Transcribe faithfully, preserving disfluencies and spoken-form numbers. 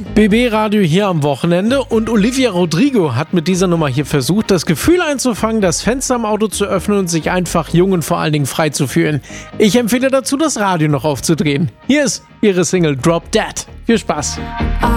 B B-Radio hier am Wochenende und Olivia Rodrigo hat mit dieser Nummer hier versucht, das Gefühl einzufangen, das Fenster im Auto zu öffnen und sich einfach jung und vor allen Dingen frei zu fühlen. Ich empfehle dazu, das Radio noch aufzudrehen. Hier ist ihre Single Drop Dead. Viel Spaß!